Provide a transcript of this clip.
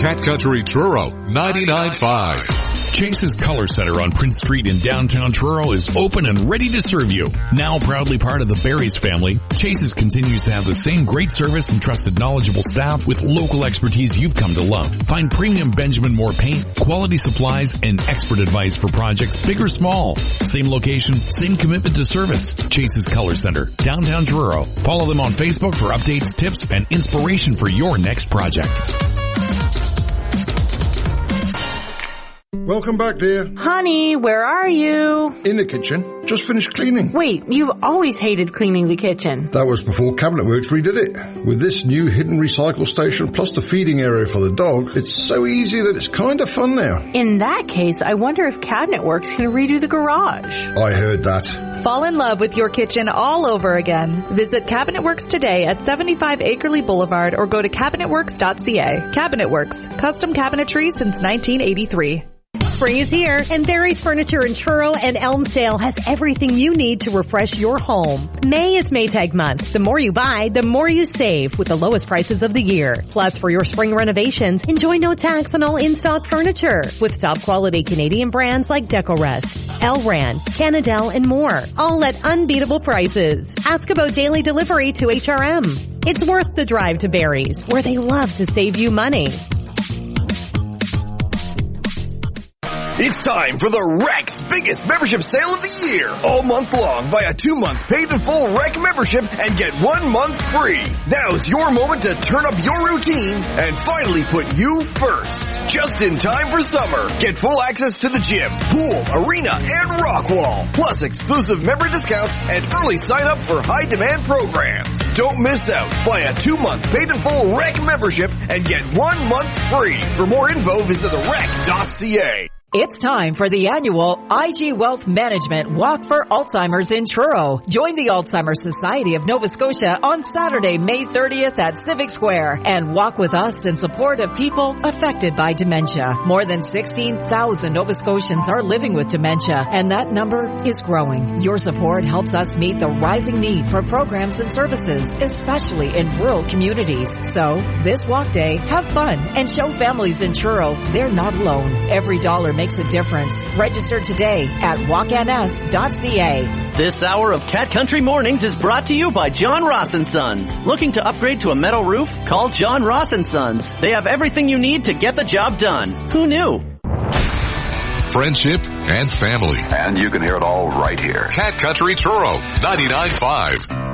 Cat Country Truro 99.5. Chase's Color Center on Prince Street in downtown Truro is open and ready to serve you. Now proudly part of the Berries family, Chase's continues to have the same great service and trusted knowledgeable staff with local expertise you've come to love. Find premium Benjamin Moore paint, quality supplies, and expert advice for projects big or small. Same location, same commitment to service. Chase's Color Center, downtown Truro. Follow them on Facebook for updates, tips, and inspiration for your next project. Welcome back, dear. Honey, where are you? In the kitchen. Just finished cleaning. Wait, you've always hated cleaning the kitchen. That was before Cabinet Works redid it. With this new hidden recycle station plus the feeding area for the dog, it's so easy that it's kind of fun now. In that case, I wonder if Cabinet Works can redo the garage. I heard that. Fall in love with your kitchen all over again. Visit Cabinet Works today at 75 Akerley Boulevard or go to cabinetworks.ca. Cabinet Works, custom cabinetry since 1983. Spring is here, and Barry's Furniture in Truro and Elmsdale has everything you need to refresh your home. May is Maytag month. The more you buy, the more you save with the lowest prices of the year. Plus, for your spring renovations, enjoy no tax on all in-stock furniture with top quality Canadian brands like Decorest, Elran, Canadel, and more, all at unbeatable prices. Ask about daily delivery to HRM. It's worth the drive to Barry's, where they love to save you money. It's time for the REC's biggest membership sale of the year. All month long, buy a 2-month paid in full REC membership and get 1 month free. Now's your moment to turn up your routine and finally put you first. Just in time for summer. Get full access to the gym, pool, arena, and rock wall. Plus exclusive member discounts and early sign up for high demand programs. Don't miss out. Buy a 2-month paid in full REC membership and get 1 month free. For more info, visit therec.ca. It's time for the annual IG Wealth Management Walk for Alzheimer's in Truro. Join the Alzheimer's Society of Nova Scotia on Saturday, May 30th at Civic Square and walk with us in support of people affected by dementia. More than 16,000 Nova Scotians are living with dementia, and that number is growing. Your support helps us meet the rising need for programs and services, especially in rural communities. So, this walk day, have fun and show families in Truro they're not alone. Every dollar makes a difference. Register today at walkns.ca. This hour of Cat Country Mornings is brought to you by John Ross & Sons. Looking to upgrade to a metal roof? Call John Ross & Sons. They have everything you need to get the job done. Who knew? Friendship and family. And you can hear it all right here. Cat Country Truro 99.5.